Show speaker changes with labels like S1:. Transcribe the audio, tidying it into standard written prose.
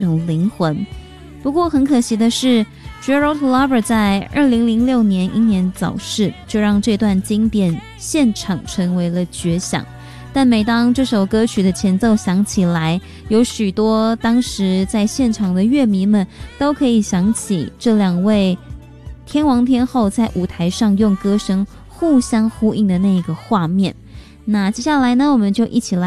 S1: 种灵魂。不过很可惜的是 Gerald Lover 在2006年英年早逝，就让这段经典现场成为了绝响。但每当这首歌曲的前奏响起来，有许多当时在现场的乐迷们都可以想起这两位天王天后在舞台上用歌声互相呼应的那个画面。那接下来呢，我们就一起来